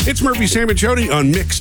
It's Murphy, Sam, and Jody on Mix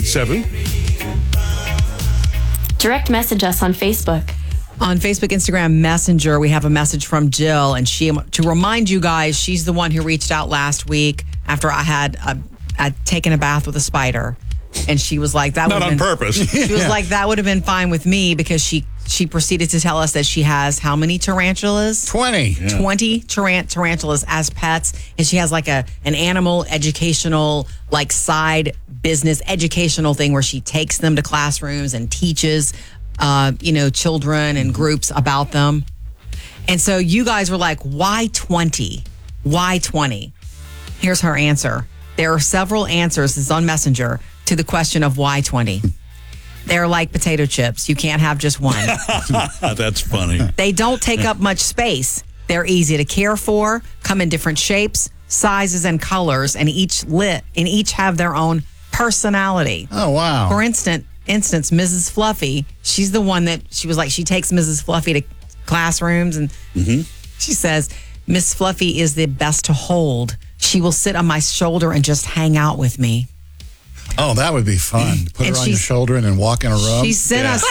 98.7. Direct message us on Facebook. On Facebook, Instagram, Messenger, we have a message from Jill, and to remind you guys, she's the one who reached out last week after I had taken a bath with a spider, and she was like, "That not on purpose." She was like, "That would have been fine with me," because she proceeded to tell us that she has how many tarantulas? 20. Yeah. 20 tarantulas as pets, and she has like an animal educational, like side business educational thing where she takes them to classrooms and teaches children and groups about them. And so you guys were like, why 20? Why 20? Here's her answer. There are several answers, this is on Messenger, to the question of why 20. They're like potato chips. You can't have just one. That's funny. They don't take up much space. They're easy to care for, come in different shapes, sizes, and colors, and each have their own personality. Oh, wow. For instance, Mrs. Fluffy, she's the one that she was like, she takes Mrs. Fluffy to classrooms, and she says, Miss Fluffy is the best to hold. She will sit on my shoulder and just hang out with me. Oh, that would be fun. Put And her on your shoulder and then walk in a room. She sent us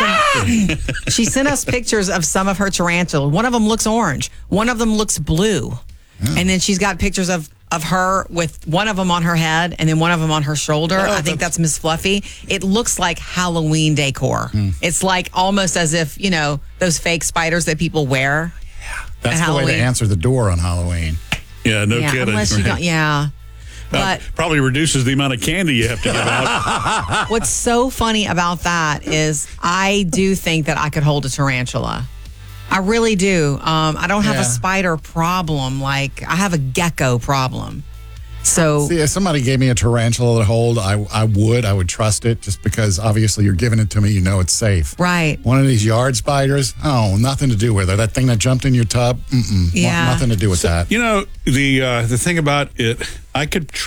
she sent us pictures of some of her tarantulas. One of them looks orange. One of them looks blue. Yeah. And then she's got pictures of her with one of them on her head and then one of them on her shoulder. I think that's Miss Fluffy. It looks like Halloween decor. It's like almost as if, those fake spiders that people wear. That's at the way to Halloween. answer the door on Halloween. Yeah, no kidding. Unless you don't, But probably reduces the amount of candy you have to give out. what's so funny about that is I do think that I could hold a tarantula. I really do. I don't have a spider problem. Like, I have a gecko problem. So, See, if somebody gave me a tarantula to hold, I would trust it just because obviously you're giving it to me, it's safe. right. One of these yard spiders, nothing to do with it. That thing that jumped in your tub, Yeah. nothing to do with that. The thing about it, I could